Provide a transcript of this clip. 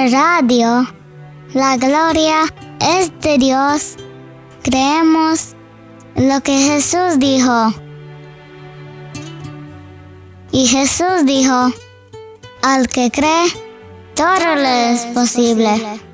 radio. La gloria es de Dios. Creemos lo que Jesús dijo. Y Jesús dijo, al que cree, todo le es posible.